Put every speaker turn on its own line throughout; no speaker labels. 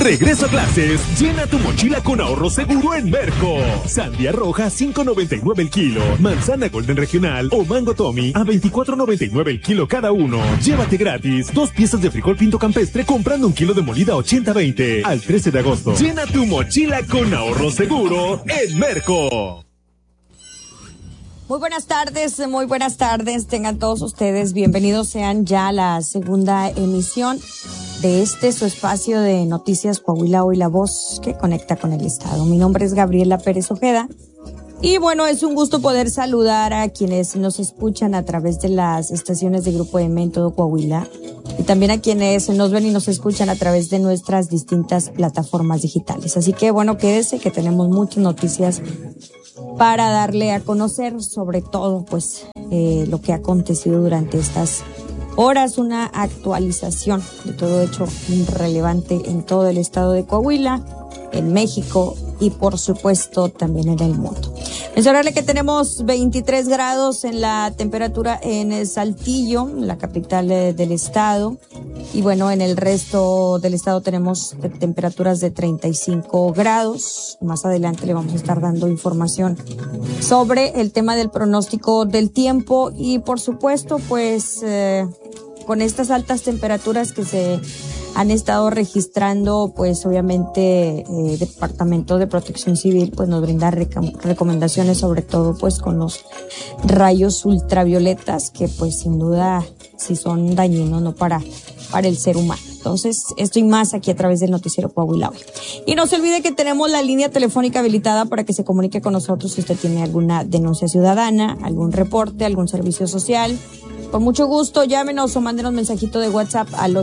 Regreso a clases. Llena tu mochila con ahorro seguro en Merco. Sandía roja, 5.99 el kilo. Manzana Golden Regional o Mango Tommy a 24.99 el kilo cada uno. Llévate gratis 2 piezas de frijol pinto campestre comprando 1 kilo de molida 80-20. Al 13 de agosto. Llena tu mochila con ahorro seguro en Merco.
Muy buenas tardes, tengan todos ustedes bienvenidos sean ya a la segunda emisión de su espacio de Noticias Coahuila Hoy, la voz que conecta con el estado. Mi nombre es Gabriela Pérez Ojeda y bueno, es un gusto poder saludar a quienes nos escuchan a través de las estaciones de Grupo M en todo Coahuila y también a quienes nos ven y nos escuchan a través de nuestras distintas plataformas digitales. Así que bueno, quédese que tenemos muchas noticias para darle a conocer, sobre todo pues lo que ha acontecido durante estas horas, una actualización de todo hecho relevante en todo el estado de Coahuila, en México y por supuesto también en el mundo. Mencionarle que tenemos 23 grados en la temperatura en Saltillo, la capital del estado, y bueno, en el resto del estado tenemos temperaturas de 35 grados. Más adelante le vamos a estar dando información sobre el tema del pronóstico del tiempo y por supuesto pues con estas temperaturas que se han estado registrando, pues obviamente Departamento de Protección Civil pues nos brinda recomendaciones, sobre todo pues con los rayos ultravioletas que pues sin duda sí son dañinos, ¿no? para el ser humano. Entonces, esto y más aquí a través del noticiero Coahuila Hoy. Y no se olvide que tenemos la línea telefónica habilitada para que se comunique con nosotros si usted tiene alguna denuncia ciudadana, algún reporte, algún servicio social. Con mucho gusto, llámenos o mándenos mensajito de WhatsApp al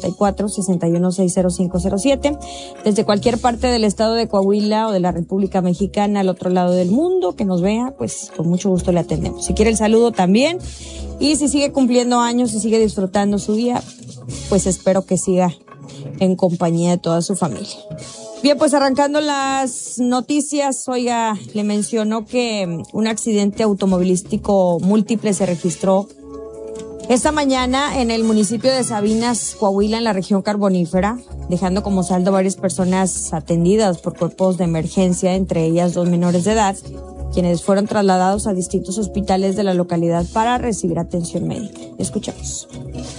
864-6160-507. Desde cualquier parte del estado de Coahuila o de la República Mexicana al otro lado del mundo que nos vea, pues con mucho gusto le atendemos. Si quiere el saludo también. Y si sigue cumpliendo años y sigue disfrutando su día, pues espero que siga en compañía de toda su familia. Bien, pues arrancando las noticias, oiga, le mencionó que un accidente automovilístico múltiple se registró esta mañana en el municipio de Sabinas, Coahuila, en la región carbonífera, dejando como saldo varias personas atendidas por cuerpos de emergencia, entre ellas 2 menores de edad, quienes fueron trasladados a distintos hospitales de la localidad para recibir atención médica. Escuchamos.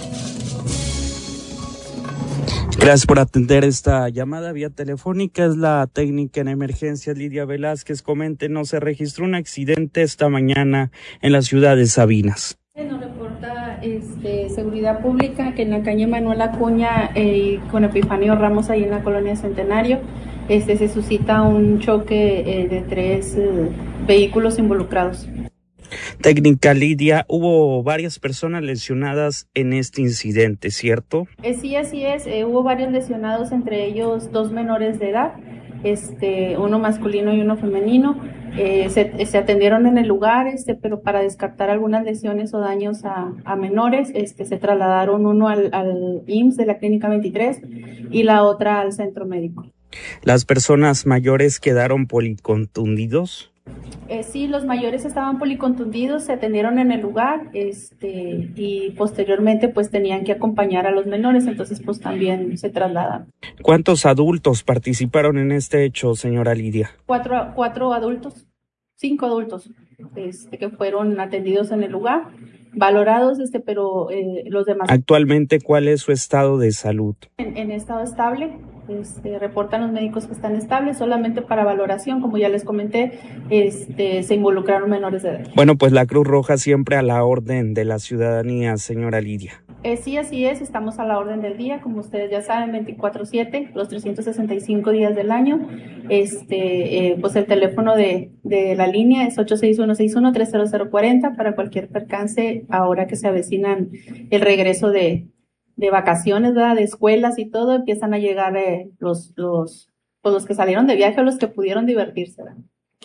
Gracias por atender esta llamada vía telefónica. Es la técnica en emergencias Lidia Velázquez. Coméntenos, se registró un accidente esta mañana en la ciudad de Sabinas.
Nos reporta Seguridad Pública que en la calle Manuel Acuña con Epifanio Ramos, ahí en la colonia Centenario, se suscita un choque de 3 vehículos involucrados.
Técnica Lidia, hubo varias personas lesionadas en este incidente, ¿cierto?
Sí, así es. Hubo varios lesionados, entre ellos 2 menores de edad, uno masculino y uno femenino. Se atendieron en el lugar, pero para descartar algunas lesiones o daños a menores, se trasladaron uno al IMSS de la Clínica 23 y la otra al centro médico.
¿Las personas mayores quedaron policontundidos?
Sí, los mayores estaban policontundidos, se atendieron en el lugar, y posteriormente pues tenían que acompañar a los menores, entonces pues también se trasladaron.
¿Cuántos adultos participaron en este hecho, señora Lidia?
4 adultos, 5 adultos, que fueron atendidos en el lugar, valorados, pero los demás.
Actualmente, ¿cuál es su estado de salud?
En estado estable. Reportan los médicos que están estables, solamente para valoración, como ya les comenté, se involucraron menores de edad.
Bueno, pues la Cruz Roja siempre a la orden de la ciudadanía, señora Lidia.
Sí, así es, estamos a la orden del día, como ustedes ya saben, 24/7, los 365 días del año. Pues el teléfono de la línea es 861-61-30040 para cualquier percance, ahora que se avecinan el regreso de vacaciones, ¿verdad? De escuelas y todo, empiezan a llegar los que salieron de viaje o los que pudieron divertirse, ¿verdad?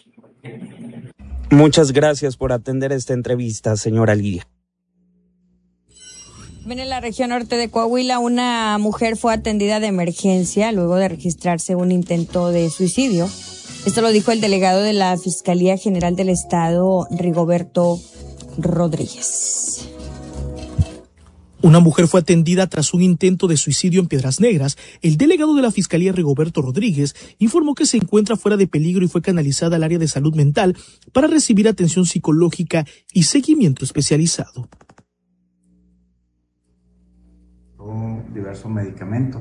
Muchas gracias por atender esta entrevista, señora Lidia.
En la región norte de Coahuila, una mujer fue atendida de emergencia luego de registrarse un intento de suicidio. Esto lo dijo el delegado de la Fiscalía General del Estado, Rigoberto Rodríguez.
Una mujer fue atendida tras un intento de suicidio en Piedras Negras. El delegado de la Fiscalía, Rigoberto Rodríguez, informó que se encuentra fuera de peligro y fue canalizada al área de salud mental para recibir atención psicológica y seguimiento especializado.
Diversos medicamentos.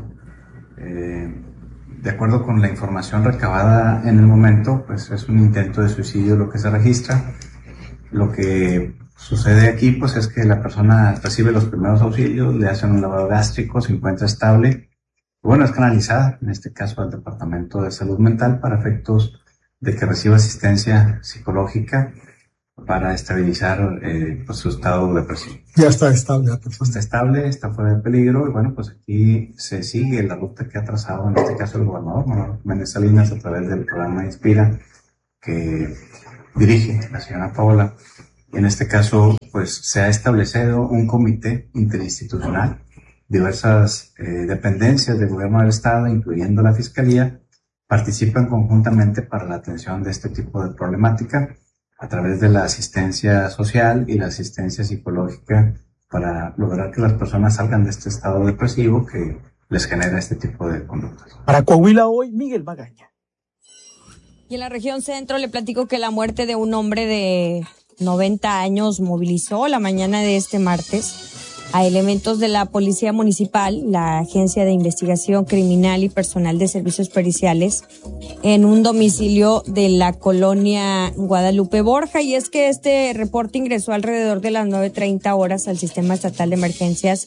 De acuerdo con la información recabada en el momento, pues es un intento de suicidio lo que se registra. Lo que sucede aquí pues es que la persona recibe los primeros auxilios, le hacen un lavado gástrico, se encuentra estable. Bueno, es canalizada, en este caso al Departamento de Salud Mental, para efectos de que reciba asistencia psicológica para estabilizar pues su estado depresivo.
Ya está estable.
Está estable, está fuera de peligro y bueno, pues aquí se sigue la ruta que ha trazado en este caso el gobernador Manuel Jiménez Salinas a través del programa Inspira que dirige la señora Paola. Y en este caso, pues se ha establecido un comité interinstitucional, diversas dependencias del gobierno del estado, incluyendo la fiscalía, participan conjuntamente para la atención de este tipo de problemática a través de la asistencia social y la asistencia psicológica para lograr que las personas salgan de este estado depresivo que les genera este tipo de conductas.
Para Coahuila Hoy, Miguel Magaña.
Y en la región centro le platico que la muerte de un hombre de 90 años movilizó la mañana de este martes a elementos de la Policía Municipal, la Agencia de Investigación Criminal y personal de servicios periciales en un domicilio de la colonia Guadalupe Borja. Y es que este reporte ingresó alrededor de las 9:30 horas al Sistema Estatal de Emergencias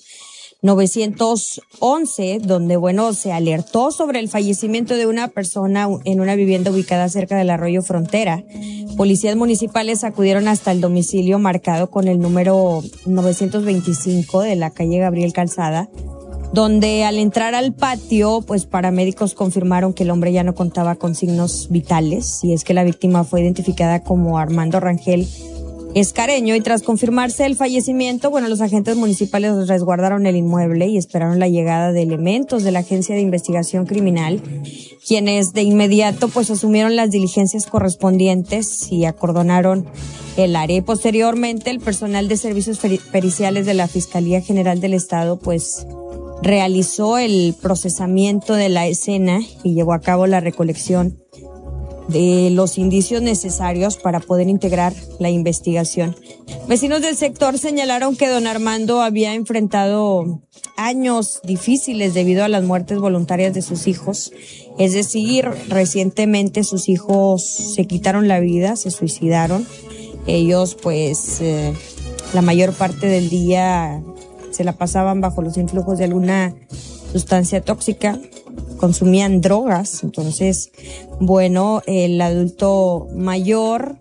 911, donde, se alertó sobre el fallecimiento de una persona en una vivienda ubicada cerca del arroyo Frontera. Policías municipales acudieron hasta el domicilio marcado con el número 925 de la calle Gabriel Calzada, donde al entrar al patio, paramédicos confirmaron que el hombre ya no contaba con signos vitales, y es que la víctima fue identificada como Armando Rangel Escareño, y tras confirmarse el fallecimiento, los agentes municipales resguardaron el inmueble y esperaron la llegada de elementos de la Agencia de Investigación Criminal, quienes de inmediato asumieron las diligencias correspondientes y acordonaron el área. Y posteriormente el personal de servicios periciales de la Fiscalía General del Estado realizó el procesamiento de la escena y llevó a cabo la recolección de los indicios necesarios para poder integrar la investigación. Vecinos del sector señalaron que don Armando había enfrentado años difíciles debido a las muertes voluntarias de sus hijos. Es decir, recientemente sus hijos se quitaron la vida, se suicidaron. Ellos, la mayor parte del día se la pasaban bajo los influjos de alguna sustancia tóxica, consumían drogas. Entonces, el adulto mayor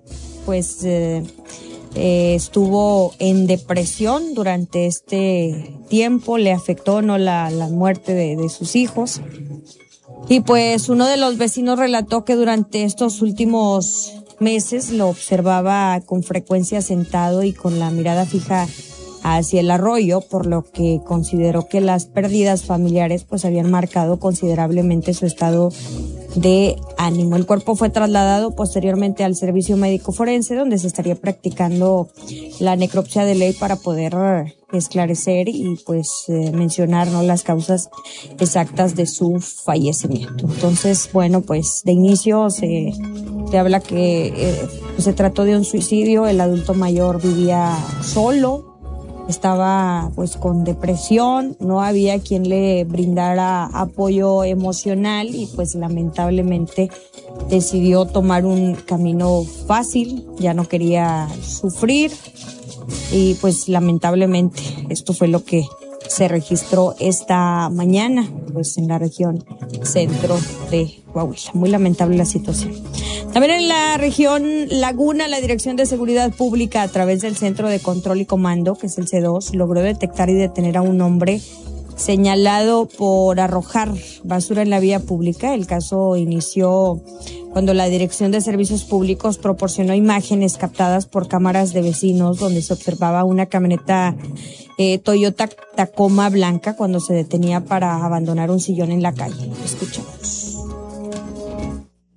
estuvo en depresión durante este tiempo, le afectó la muerte de sus hijos. Y uno de los vecinos relató que durante estos últimos meses lo observaba con frecuencia sentado y con la mirada fija hacia el arroyo, por lo que consideró que las pérdidas familiares habían marcado considerablemente su estado de ánimo. El cuerpo fue trasladado posteriormente al servicio médico forense, donde se estaría practicando la necropsia de ley para poder esclarecer y mencionar las causas exactas de su fallecimiento. Entonces, de inicio se habla que se trató de un suicidio. El adulto mayor vivía solo, estaba con depresión, no había quien le brindara apoyo emocional y lamentablemente decidió tomar un camino fácil, ya no quería sufrir y lamentablemente esto fue lo que se registró esta mañana en la región centro de Coahuila. Muy lamentable la situación. También en la región Laguna, la Dirección de Seguridad Pública, a través del Centro de Control y Comando, que es el C2, logró detectar y detener a un hombre señalado por arrojar basura en la vía pública. El caso inició cuando la Dirección de Servicios Públicos proporcionó imágenes captadas por cámaras de vecinos donde se observaba una camioneta Toyota Tacoma blanca cuando se detenía para abandonar un sillón en la calle. Escuchamos.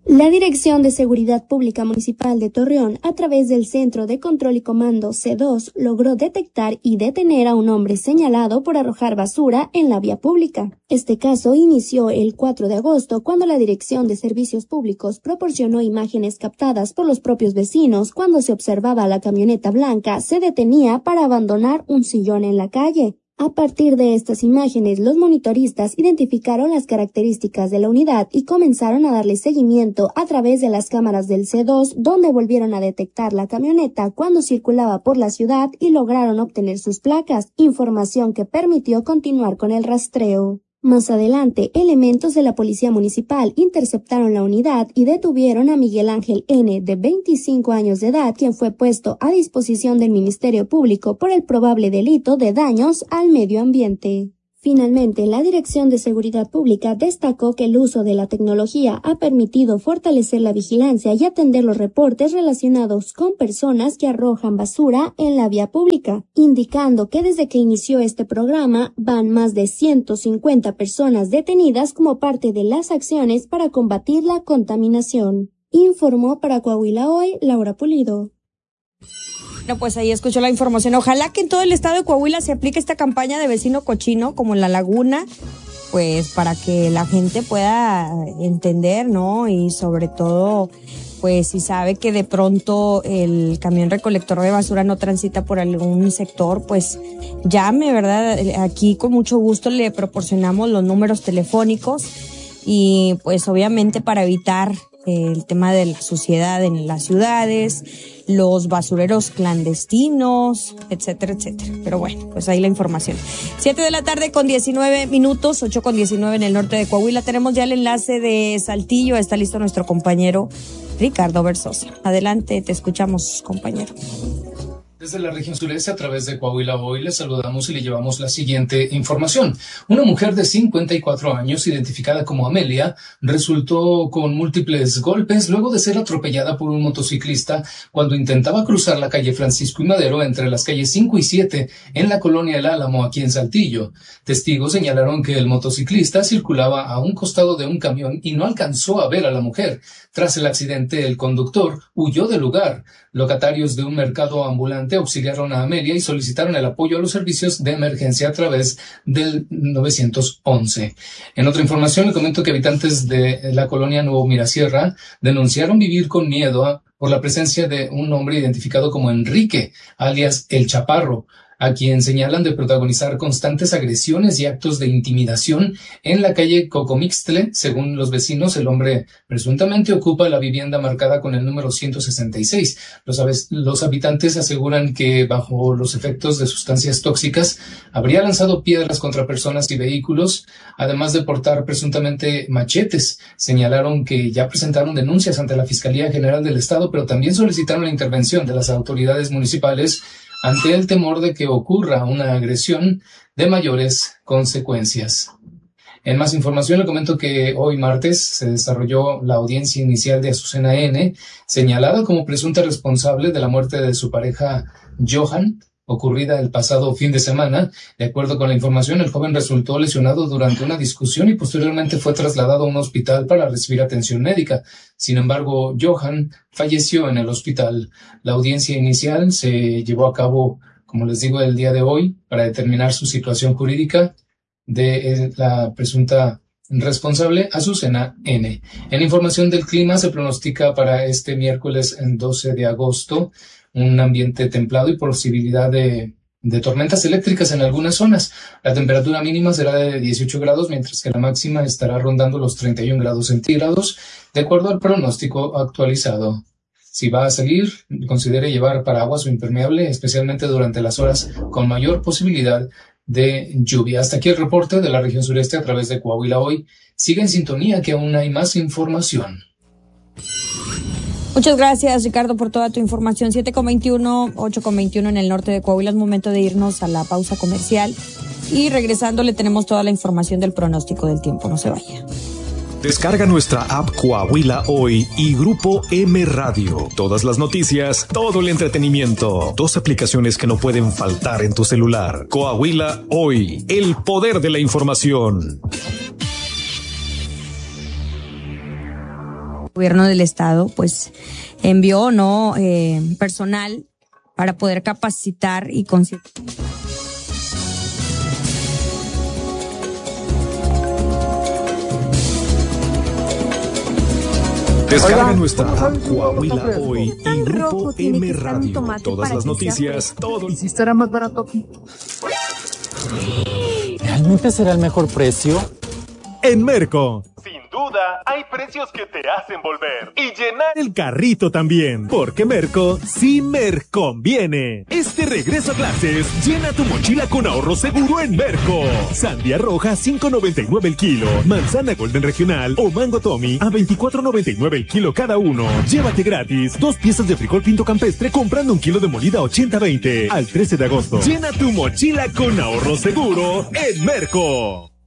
La Dirección de Seguridad Pública Municipal de Torreón, a través del Centro de Control y Comando C2, logró detectar y detener a un hombre señalado por arrojar basura en la vía pública. Este caso inició el 4 de agosto, cuando la Dirección de Servicios Públicos proporcionó imágenes captadas por los propios vecinos cuando se observaba a la camioneta blanca se detenía para abandonar un sillón en la calle. A partir de estas imágenes, los monitoristas identificaron las características de la unidad y comenzaron a darle seguimiento a través de las cámaras del C2, donde volvieron a detectar la camioneta cuando circulaba por la ciudad y lograron obtener sus placas, información que permitió continuar con el rastreo. Más adelante, elementos de la Policía Municipal interceptaron la unidad y detuvieron a Miguel Ángel N., de 25 años de edad, quien fue puesto a disposición del Ministerio Público por el probable delito de daños al medio ambiente. Finalmente, la Dirección de Seguridad Pública destacó que el uso de la tecnología ha permitido fortalecer la vigilancia y atender los reportes relacionados con personas que arrojan basura en la vía pública, indicando que desde que inició este programa van más de 150 personas detenidas como parte de las acciones para combatir la contaminación. Informó para Coahuila Hoy, Laura Pulido.
Bueno, pues ahí escuchó la información. Ojalá que en todo el estado de Coahuila se aplique esta campaña de vecino cochino, como en La Laguna, pues para que la gente pueda entender, ¿no? Y sobre todo, pues si sabe que de pronto el camión recolector de basura no transita por algún sector, pues llame, ¿verdad? Aquí con mucho gusto le proporcionamos los números telefónicos y pues obviamente para evitar el tema de la suciedad en las ciudades, los basureros clandestinos, etcétera, etcétera. Pero bueno, pues ahí la información. 7:19 p.m, 8:19 en el norte de Coahuila. Tenemos ya el enlace de Saltillo. Está listo nuestro compañero Ricardo Versosa. Adelante, te escuchamos, compañero.
Desde la región sureste, a través de Coahuila Hoy, les saludamos y le llevamos la siguiente información. Una mujer de 54 años, identificada como Amelia, resultó con múltiples golpes luego de ser atropellada por un motociclista cuando intentaba cruzar la calle Francisco y Madero entre las calles 5 y 7 en la colonia El Álamo, aquí en Saltillo. Testigos señalaron que el motociclista circulaba a un costado de un camión y no alcanzó a ver a la mujer. Tras el accidente, el conductor huyó del lugar. Locatarios de un mercado ambulante auxiliaron a Amelia y solicitaron el apoyo a los servicios de emergencia a través del 911. En otra información, le comento que habitantes de la colonia Nuevo Mirasierra denunciaron vivir con miedo por la presencia de un hombre identificado como Enrique, alias El Chaparro, a quien señalan de protagonizar constantes agresiones y actos de intimidación en la calle Cocomixtle. Según los vecinos, el hombre presuntamente ocupa la vivienda marcada con el número 166. Los habitantes aseguran que bajo los efectos de sustancias tóxicas habría lanzado piedras contra personas y vehículos, además de portar presuntamente machetes. Señalaron que ya presentaron denuncias ante la Fiscalía General del Estado, pero también solicitaron la intervención de las autoridades municipales ante el temor de que ocurra una agresión de mayores consecuencias. En más información, le comento que hoy martes se desarrolló la audiencia inicial de Azucena N., señalada como presunta responsable de la muerte de su pareja Johan, ocurrida el pasado fin de semana. De acuerdo con la información, el joven resultó lesionado durante una discusión y posteriormente fue trasladado a un hospital para recibir atención médica. Sin embargo, Johan falleció en el hospital. La audiencia inicial se llevó a cabo, como les digo, el día de hoy para determinar su situación jurídica de la presunta responsable, Azucena N. En información del clima, se pronostica para este miércoles 12 de agosto un ambiente templado y posibilidad de tormentas eléctricas en algunas zonas. La temperatura mínima será de 18 grados, mientras que la máxima estará rondando los 31 grados centígrados, de acuerdo al pronóstico actualizado. Si va a salir, considere llevar paraguas o impermeable, especialmente durante las horas con mayor posibilidad de lluvia. Hasta aquí el reporte de la región sureste a través de Coahuila Hoy. Sigue en sintonía, que aún hay más información.
Muchas gracias, Ricardo, por toda tu información. 7:21, 8:21 en el norte de Coahuila. Es momento de irnos a la pausa comercial y regresando le tenemos toda la información del pronóstico del tiempo. No se vaya.
Descarga nuestra app Coahuila Hoy y Grupo M Radio. Todas las noticias, todo el entretenimiento. 2 aplicaciones que no pueden faltar en tu celular. Coahuila Hoy, el poder de la información.
gobierno del estado pues envió personal para poder capacitar y
Descarga nuestra app Coahuila Hoy y Grupo M Radio. Todas las noticias, todo.
¿Y si estará más barato aquí?
¿Realmente será el mejor precio?
En Merco. Sin duda, hay precios que te hacen volver y llenar el carrito también. Porque Merco sí conviene. Este regreso a clases, llena tu mochila con ahorro seguro en Merco. Sandía roja, 5.99 el kilo. Manzana Golden Regional o Mango Tommy a 24.99 el kilo cada uno. Llévate gratis 2 piezas de frijol pinto campestre comprando 1 kilo de molida 80-20 al 13 de agosto. Llena tu mochila con ahorro seguro en Merco.